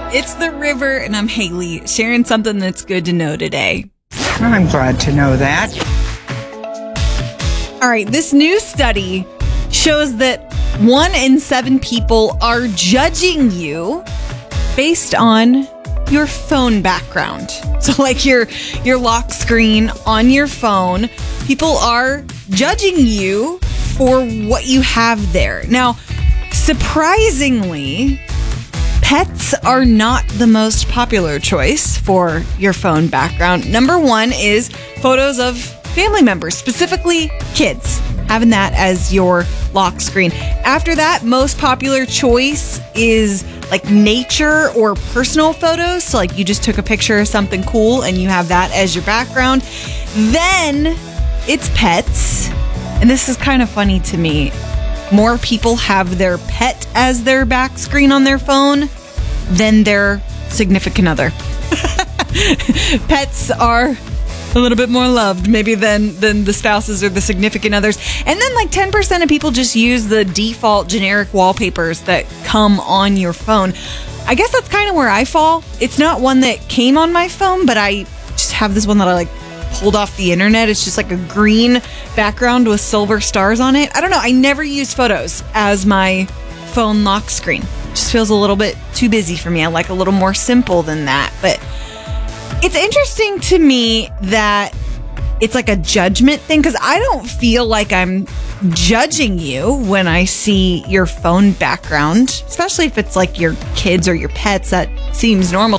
It's The River, and I'm Haley, sharing something that's good to know today. I'm glad to know that. All right, this new study shows that 1 in 7 people are judging you based on your phone background. So like your lock screen on your phone, people are judging you for what you have there. Now, surprisingly, pets are not the most popular choice for your phone background. Number 1 is photos of family members, specifically kids, having that as your lock screen. After that, most popular choice is like nature or personal photos. So like you just took a picture of something cool and you have that as your background. Then it's pets. And this is kind of funny to me. More people have their pet as their back screen on their phone than their significant other. Pets are a little bit more loved maybe than the spouses or the significant others. And then like 10% of people just use the default generic wallpapers that come on your phone. I guess that's kind of where I fall. It's not one that came on my phone, but I just have this one that I like pulled off the internet. It's just like a green background with silver stars on it. I don't know. I never use photos as my phone lock screen. It just feels a little bit too busy for me. I like a little more simple than that. But it's interesting to me that it's like a judgment thing, because I don't feel like I'm judging you when I see your phone background, especially if it's like your kids or your pets. That seems normal.